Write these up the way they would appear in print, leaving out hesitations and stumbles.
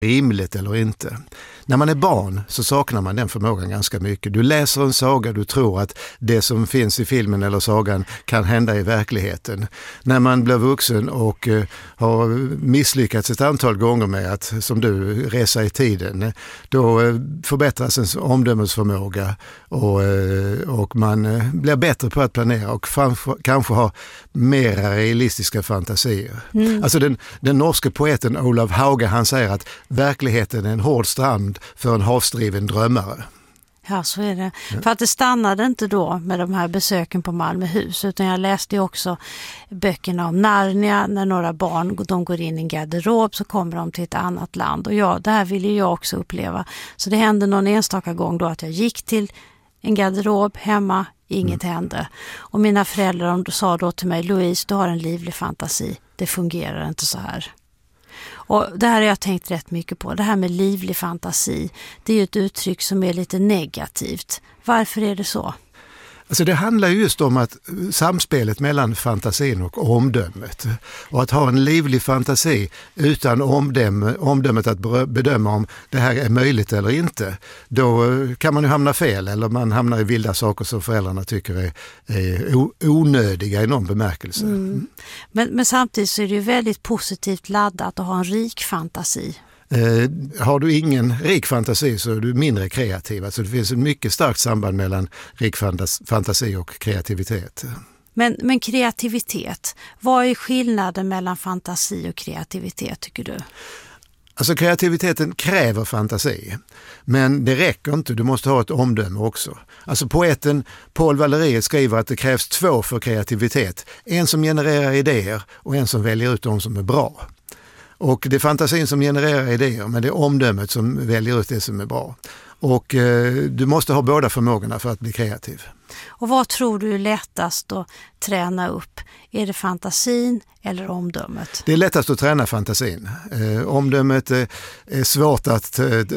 rimligt eller inte. När man är barn så saknar man den förmågan ganska mycket. Du läser en saga, du tror att det som finns i filmen eller sagan kan hända i verkligheten. När man blir vuxen och har misslyckats ett antal gånger med att, som du, resa i tiden, då förbättras ens omdömesförmåga och man blir bättre på att planera och kanske har mera realistiska fantasier. Alltså den norske poeten Olav Hauge, han säger att verkligheten är en hård strand för en havsdriven drömmare. Ja, så är det. Ja. För att det stannade inte då med de här besöken på Malmöhus, utan jag läste ju också böckerna om Narnia. När några barn de går in i en garderob så kommer de till ett annat land. Och det här ville jag också uppleva. Så det hände någon enstaka gång då att jag gick till en garderob hemma, inget hände. Och mina föräldrar sa då till mig: Louise, du har en livlig fantasi. Det fungerar inte så här. Och det här har jag tänkt rätt mycket på. Det här med livlig fantasi, det är ju ett uttryck som är lite negativt. Varför är det så? Alltså det handlar just om att samspelet mellan fantasin och omdömet. Och att ha en livlig fantasi utan omdömet att bedöma om det här är möjligt eller inte. Då kan man ju hamna fel, eller man hamnar i vilda saker som föräldrarna tycker är onödiga i någon bemärkelse. Men samtidigt så är det ju väldigt positivt laddat att ha en rik fantasi. Har du ingen rik fantasi så är du mindre kreativ. Alltså det finns ett mycket starkt samband mellan rik fantasi och kreativitet. Men kreativitet, vad är skillnaden mellan fantasi och kreativitet tycker du? Alltså kreativiteten kräver fantasi, men det räcker inte, du måste ha ett omdöme också. Alltså poeten Paul Valéry skriver att det krävs 2 för kreativitet. En som genererar idéer och en som väljer ut de som är bra. Och det är fantasin som genererar idéer, men det är omdömet som väljer ut det som är bra. Och du måste ha båda förmågorna för att bli kreativ. Och vad tror du är lättast att träna upp? Är det fantasin eller omdömet? Det är lättast att träna fantasin. Omdömet är svårt att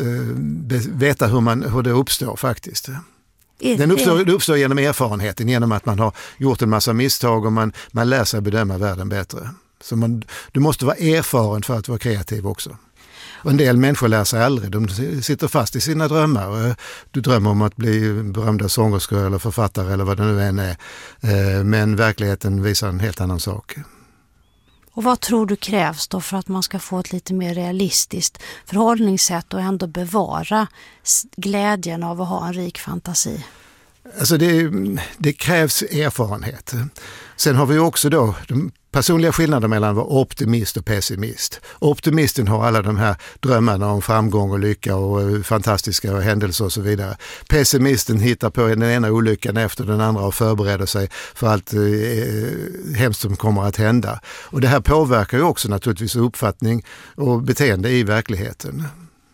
veta hur det uppstår faktiskt. Det uppstår genom erfarenheten, genom att man har gjort en massa misstag och man lär sig bedöma världen bättre. Så du måste vara erfaren för att vara kreativ också. Och en del människor lär sig aldrig, de sitter fast i sina drömmar. Du drömmer om att bli berömda sångerskor eller författare eller vad det nu än är. Men verkligheten visar en helt annan sak. Och vad tror du krävs då för att man ska få ett lite mer realistiskt förhållningssätt och ändå bevara glädjen av att ha en rik fantasi? Alltså det krävs erfarenhet. Sen har vi också då de personliga skillnader mellan att vara optimist och pessimist. Optimisten har alla de här drömmarna om framgång och lycka och fantastiska händelser och så vidare. Pessimisten hittar på den ena olyckan efter den andra och förbereder sig för allt hemskt som kommer att hända. Och det här påverkar ju också naturligtvis uppfattning och beteende i verkligheten.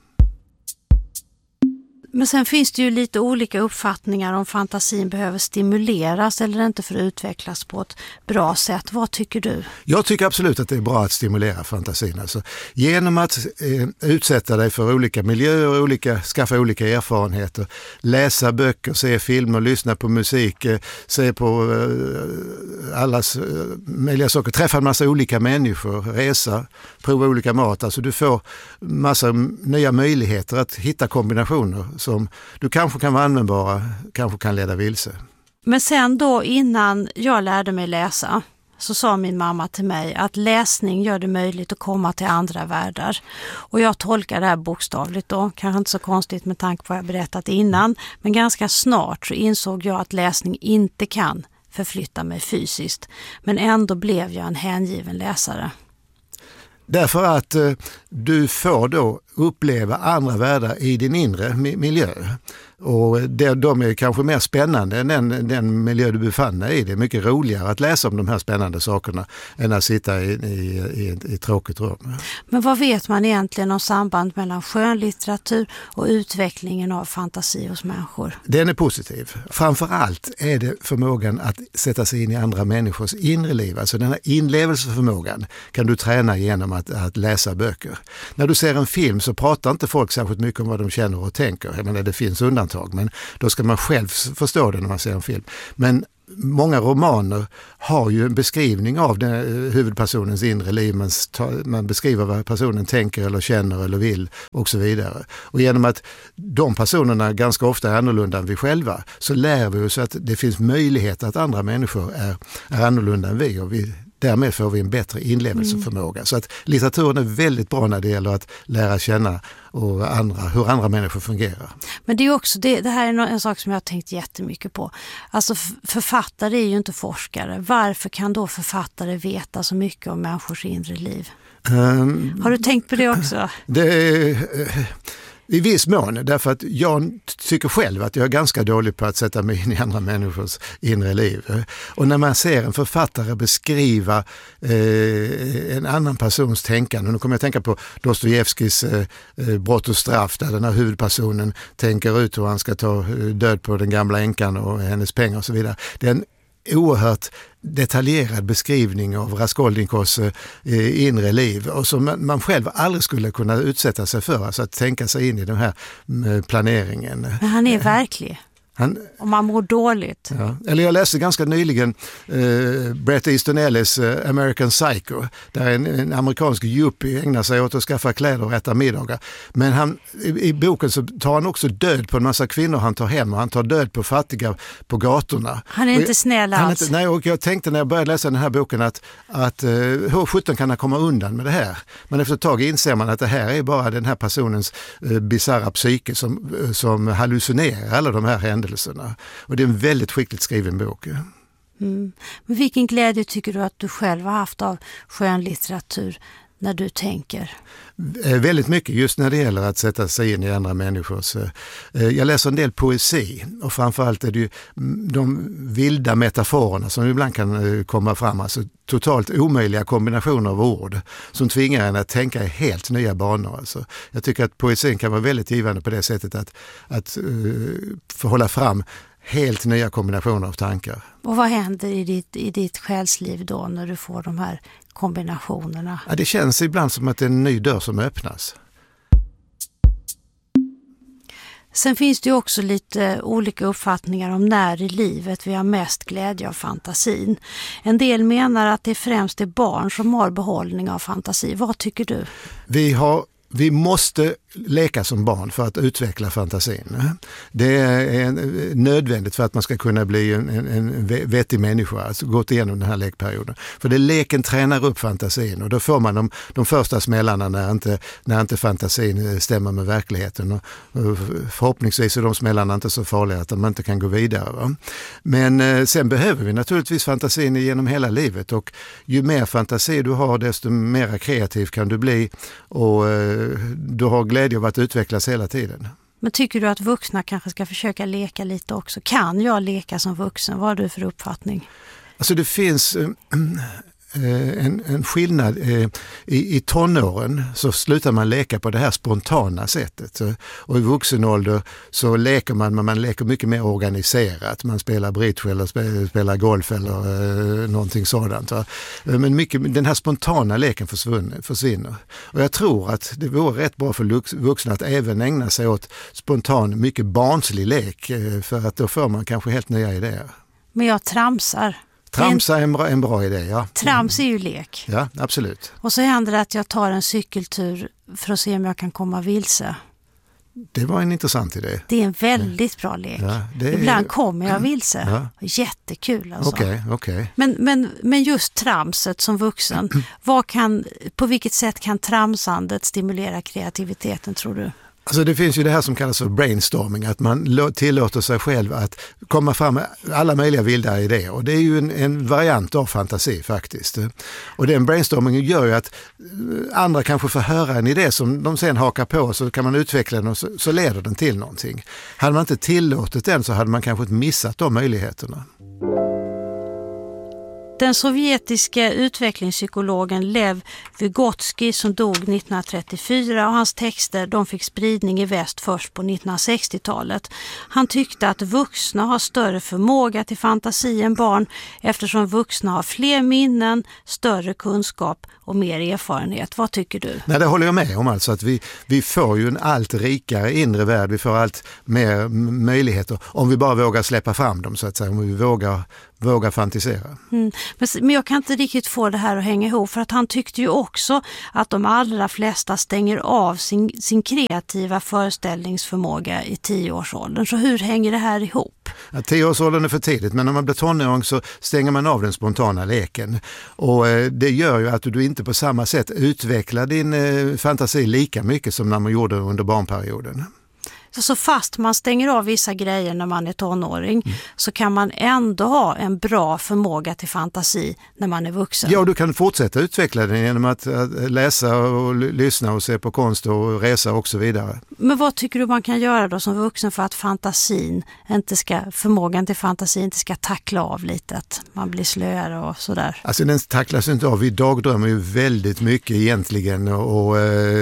Men sen finns det ju lite olika uppfattningar om fantasin behöver stimuleras eller inte för att utvecklas på ett bra sätt. Vad tycker du? Jag tycker absolut att det är bra att stimulera fantasin. Alltså, genom att utsätta dig för olika miljöer, skaffa olika erfarenheter, läsa böcker, se filmer, lyssna på musik, se på allas möjliga saker, träffa en massa olika människor, resa, prova olika mat. Alltså du får massa nya möjligheter att hitta kombinationer som du kanske kan vara användbara, kanske kan leda vilse. Men sen då innan jag lärde mig läsa så sa min mamma till mig att läsning gör det möjligt att komma till andra världar. Och jag tolkar det här bokstavligt då, kanske inte så konstigt med tanke på vad jag berättat innan, men ganska snart så insåg jag att läsning inte kan förflytta mig fysiskt. Men ändå blev jag en hängiven läsare. Därför att du får då uppleva andra världar i din inre miljö. Och de är kanske mer spännande än den miljö du befann dig i. Det är mycket roligare att läsa om de här spännande sakerna än att sitta i ett tråkigt rum. Men vad vet man egentligen om samband mellan skönlitteratur och utvecklingen av fantasi hos människor? Den är positiv. Framförallt är det förmågan att sätta sig in i andra människors inre liv. Alltså den här inlevelseförmågan kan du träna genom att läsa böcker. När du ser en film så pratar inte folk särskilt mycket om vad de känner och tänker. Jag menar, det finns undantag, men då ska man själv förstå det när man ser en film. Men många romaner har ju en beskrivning av huvudpersonens inre liv. Man beskriver vad personen tänker eller känner eller vill och så vidare. Och genom att de personerna ganska ofta är annorlunda än vi själva så lär vi oss att det finns möjlighet att andra människor är annorlunda än vi, och därmed får vi en bättre inlevelseförmåga. Så att litteraturen är väldigt bra när det gäller att lära känna hur andra människor fungerar. Men det är också, det här är en sak som jag har tänkt jättemycket på. Alltså författare är ju inte forskare. Varför kan då författare veta så mycket om människors inre liv? Har du tänkt på det också? I viss mån, därför att jag tycker själv att jag är ganska dålig på att sätta mig in i andra människors inre liv. Och när man ser en författare beskriva en annan persons tänkande, nu kommer jag att tänka på Dostojevskijs Brott och straff, där den här huvudpersonen tänker ut hur han ska ta död på den gamla änkan och hennes pengar och så vidare. Det är en oerhört detaljerad beskrivning av Raskolnikovs inre liv, och som man själv aldrig skulle kunna utsätta sig för, alltså att tänka sig in i den här planeringen. Men han är verklig. Om man mår dåligt. Ja. Eller jag läste ganska nyligen Bret Easton Ellis American Psycho, där en amerikansk yuppie ägnar sig åt att skaffa kläder och äta middagar. Men i boken så tar han också död på en massa kvinnor han tar hem, och han tar död på fattiga på gatorna. Han är inte snäll alls. Nej, och jag tänkte när jag började läsa den här boken att hur 17 kan han komma undan med det här? Men efter ett tag inser man att det här är bara den här personens bizarra psyke som hallucinerar alla de här händelserna. Och det är en väldigt skickligt skriven bok. Men vilken glädje tycker du att du själv har haft av skönlitteratur när du tänker? Väldigt mycket just när det gäller att sätta sig in i andra människors. Jag läser en del poesi, och framförallt är det ju de vilda metaforerna som ibland kan komma fram, alltså totalt omöjliga kombinationer av ord som tvingar en att tänka i helt nya banor. Alltså, jag tycker att poesin kan vara väldigt givande på det sättet att förhålla fram helt nya kombinationer av tankar. Och vad händer i ditt själsliv då när du får de här kombinationerna? Ja, det känns ibland som att det är en ny dörr som öppnas. Sen finns det ju också lite olika uppfattningar om när i livet vi har mest glädje av fantasin. En del menar att det främst är barn som har behållning av fantasi. Vad tycker du? Vi måste leka som barn för att utveckla fantasin. Det är nödvändigt för att man ska kunna bli en vettig människa, alltså gått igenom den här lekperioden. För det leken tränar upp fantasin, och då får man de första smällarna när inte fantasin stämmer med verkligheten. Och förhoppningsvis är de smällarna inte så farliga att man inte kan gå vidare. Va? Men sen behöver vi naturligtvis fantasin genom hela livet, och ju mer fantasi du har desto mer kreativ kan du bli, och du har glädje av att utvecklas hela tiden. Men tycker du att vuxna kanske ska försöka leka lite också? Kan jag leka som vuxen? Vad har du för uppfattning? Alltså det finns en skillnad. I tonåren så slutar man leka på det här spontana sättet. Och i vuxen ålder så leker man leker mycket mer organiserat. Man spelar bridge eller spelar golf eller någonting sådant. Va? Men den här spontana leken försvinner. Och jag tror att det vore rätt bra för vuxna att även ägna sig åt spontan, mycket barnslig lek. För att då får man kanske helt nya idéer. Men jag tramsar. Tramsa är en bra idé, ja. Trams är ju lek. Ja, absolut. Och så händer det att jag tar en cykeltur för att se om jag kan komma vilse. Det var en intressant idé. Det är en väldigt bra lek. Ja, ibland kommer jag vilse. Ja. Jättekul alltså. Okay. Men just tramset som vuxen, på vilket sätt kan tramsandet stimulera kreativiteten, tror du? Alltså det finns ju det här som kallas för brainstorming, att man tillåter sig själv att komma fram med alla möjliga vilda idéer, och det är ju en variant av fantasi faktiskt. Och den brainstormingen gör ju att andra kanske får höra en idé som de sen hakar på, så kan man utveckla den och så leder den till någonting. Hade man inte tillåtit den så hade man kanske missat de möjligheterna. Den sovjetiska utvecklingspsykologen Lev Vygotsky som dog 1934 och hans texter de fick spridning i väst först på 1960-talet. Han tyckte att vuxna har större förmåga till fantasi än barn eftersom vuxna har fler minnen, större kunskap och mer erfarenhet. Vad tycker du? Nej, det håller jag med om, alltså att vi får ju en allt rikare inre värld, vi får allt mer möjligheter om vi bara vågar släppa fram dem så att säga, om vi vågar fantisera. Men jag kan inte riktigt få det här att hänga ihop för att han tyckte ju också att de allra flesta stänger av sin kreativa föreställningsförmåga i 10-årsåldern. Så hur hänger det här ihop? Ja, 10-årsåldern är för tidigt, men när man blir tonåring så stänger man av den spontana leken. Och det gör ju att du inte på samma sätt utvecklar din fantasi lika mycket som när man gjorde under barnperioden. Så fast man stänger av vissa grejer när man är tonåring så kan man ändå ha en bra förmåga till fantasi när man är vuxen. Ja, du kan fortsätta utveckla den genom att läsa och lyssna och se på konst och resa och så vidare. Men vad tycker du man kan göra då som vuxen för att förmågan till fantasin inte ska tackla av lite, att man blir slöare och sådär? Alltså den tacklas inte av. Vi dagdrömmer ju väldigt mycket egentligen och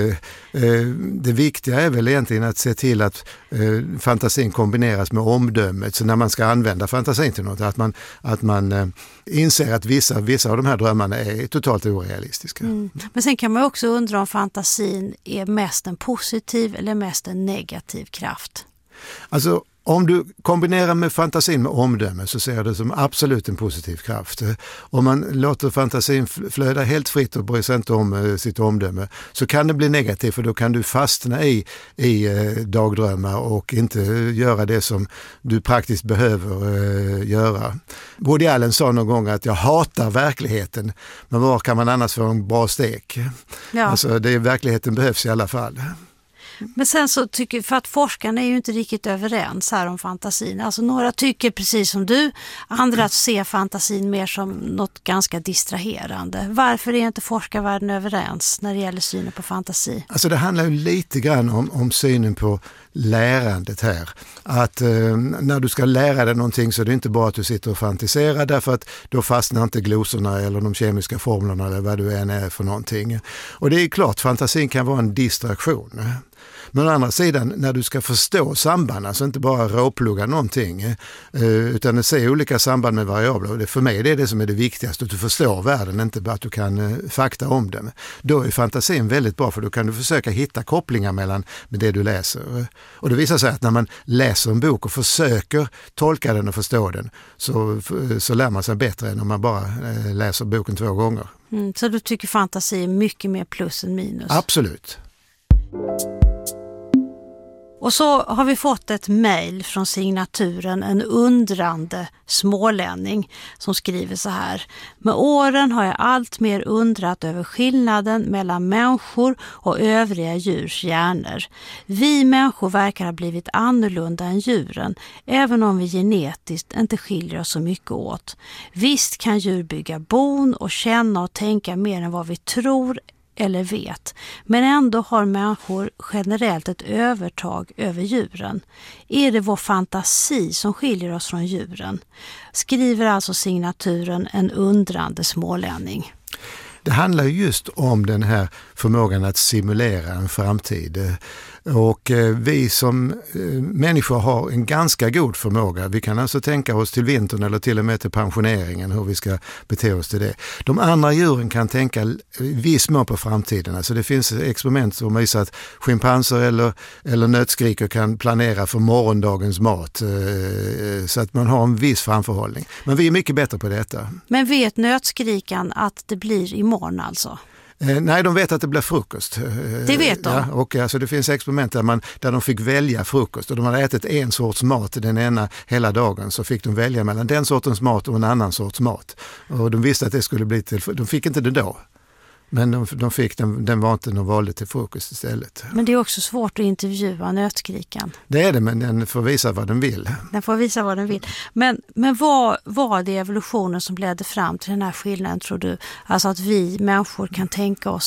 det viktiga är väl egentligen att se till att fantasin kombineras med omdömet. Så när man ska använda fantasin till något, att man inser att vissa av de här drömmarna är totalt orealistiska. Men sen kan man också undra om fantasin är mest en positiv eller mest en negativ kraft. Alltså om du kombinerar med fantasin med omdöme så ser jag det som absolut en positiv kraft. Om man låter fantasin flöda helt fritt och bryr sig inte om sitt omdöme så kan det bli negativt, för då kan du fastna i dagdrömmar och inte göra det som du praktiskt behöver göra. Woody Allen sa någon gång att jag hatar verkligheten, men var kan man annars få en bra stek? Ja. Alltså verkligheten behövs i alla fall. Men sen så för att forskarna är ju inte riktigt överens här om fantasin. Alltså några tycker precis som du, andra att se fantasin mer som något ganska distraherande. Varför är inte forskarvärlden överens när det gäller synen på fantasi? Alltså det handlar ju lite grann om synen på lärandet här. Att när du ska lära dig någonting så är det inte bara att du sitter och fantiserar, därför att då fastnar inte glosorna eller de kemiska formlerna eller vad du än är för någonting. Och det är klart, fantasin kan vara en distraktion. Men å andra sidan, när du ska förstå samband, alltså inte bara råplugga någonting utan att se olika samband med variabler, för mig är det som är det viktigaste, att du förstår världen, inte bara att du kan fakta om den. Då är fantasin väldigt bra, för då kan du försöka hitta kopplingar med det du läser. Och det visar sig att när man läser en bok och försöker tolka den och förstå den så lär man sig bättre än om man bara läser boken 2 gånger. Så du tycker fantasi är mycket mer plus än minus? Absolut. Och så har vi fått ett mejl från signaturen En undrande smålänning som skriver så här: med åren har jag allt mer undrat över skillnaden mellan människor och övriga djurs hjärnor. Vi människor verkar ha blivit annorlunda än djuren, även om vi genetiskt inte skiljer oss så mycket åt. Visst kan djur bygga bon och känna och tänka mer än vad vi tror eller vet, men ändå har människor generellt ett övertag över djuren. Är det vår fantasi som skiljer oss från djuren? Skriver alltså signaturen En undrande smålänning. Det handlar just om den här förmågan att simulera en framtid. Och vi som människor har en ganska god förmåga. Vi kan alltså tänka oss till vintern eller till och med till pensioneringen, hur vi ska bete oss till det. De andra djuren kan tänka viss mån på framtiden. Alltså det finns experiment som visar att schimpanser eller nötskrikor kan planera för morgondagens mat. Så att man har en viss framförhållning. Men vi är mycket bättre på detta. Men vet nötskrikan att det blir imorgon alltså? Nej, de vet att det blir frukost. Det vet de? Ja, och alltså det finns experiment där de fick välja frukost. Och de hade ätit en sorts mat den ena hela dagen, så fick de välja mellan den sortens mat och en annan sorts mat. Och de visste att det skulle bli de fick inte det då. Men de fick den var inte, de valde till frukost istället. Men det är också svårt att intervjua nötskrikan. Det är det, men den får visa vad den vill. Den får visa vad den vill. Men vad var det evolutionen som ledde fram till den här skillnaden, tror du? Alltså att vi människor kan tänka oss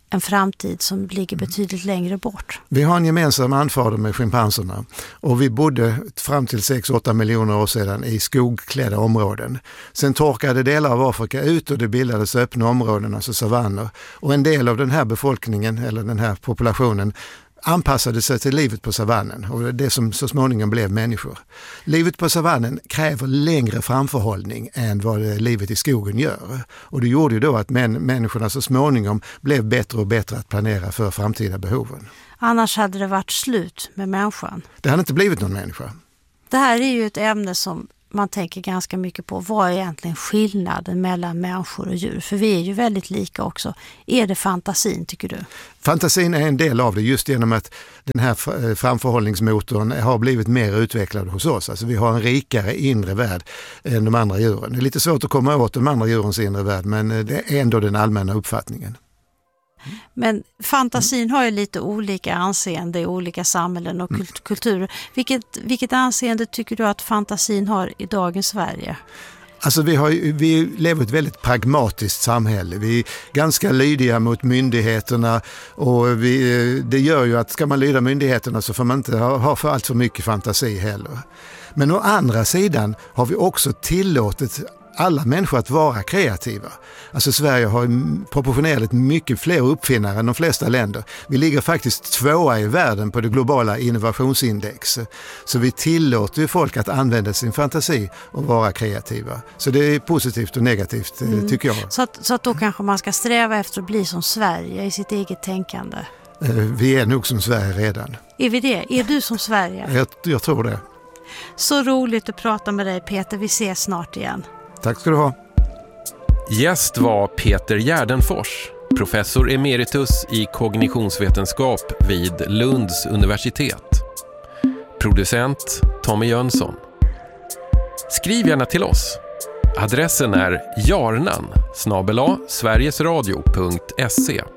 en framtid som ligger betydligt längre bort. Vi har en gemensam anfader med schimpanserna och vi bodde fram till 6-8 miljoner år sedan i skogklädda områden. Sen torkade delar av Afrika ut och det bildades öppna områden, alltså savanner. Och en del av den här befolkningen eller den här populationen anpassade sig till livet på savannen och det som så småningom blev människor. Livet på savannen kräver längre framförhållning än vad livet i skogen gör. Och det gjorde ju då att människorna så småningom blev bättre och bättre att planera för framtida behoven. Annars hade det varit slut med människan. Det hade inte blivit någon människa. Det här är ju ett ämne som man tänker ganska mycket på. Vad är egentligen skillnaden mellan människor och djur? För vi är ju väldigt lika också. Är det fantasin, tycker du? Fantasin är en del av det just genom att den här framförhållningsmotorn har blivit mer utvecklad hos oss. Alltså vi har en rikare inre värld än de andra djuren. Det är lite svårt att komma åt de andra djurens inre värld, men det är ändå den allmänna uppfattningen. Men fantasin har ju lite olika anseende i olika samhällen och kulturer. Vilket anseende tycker du att fantasin har i dagens Sverige? Alltså vi lever i ett väldigt pragmatiskt samhälle. Vi är ganska lydiga mot myndigheterna och det gör ju att ska man lyda myndigheterna så får man inte ha för allt för mycket fantasi heller. Men å andra sidan har vi också tillåtit alla människor att vara kreativa. Alltså Sverige har proportionellt mycket fler uppfinnare än de flesta länder. Vi ligger faktiskt 2:a i världen på det globala innovationsindex. Så vi tillåter ju folk att använda sin fantasi och vara kreativa. Så det är positivt och negativt tycker jag. Så att då kanske man ska sträva efter att bli som Sverige i sitt eget tänkande. Vi är nog som Sverige redan. Är vi det? Är du som Sverige? Jag tror det. Så roligt att prata med dig, Peter. Vi ses snart igen. Tack ska du ha. Gäst var Peter Gärdenfors, professor emeritus i kognitionsvetenskap vid Lunds universitet. Producent Tommy Jönsson. Skriv gärna till oss. Adressen är jarnan@sverigesradio.se.